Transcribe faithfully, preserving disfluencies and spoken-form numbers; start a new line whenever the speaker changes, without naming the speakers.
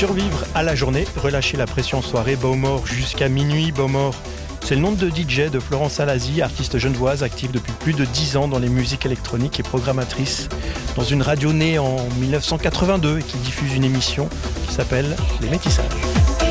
survivre à la journée, relâcher la pression en soirée, Bowmore jusqu'à minuit. Bowmore, c'est le nom de D J de Florence Alazi, artiste genevoise active depuis plus de dix ans dans les musiques électroniques et programmatrice dans une radio née en mille neuf cent quatre-vingt-deux et qui diffuse une émission qui s'appelle Les Métissages.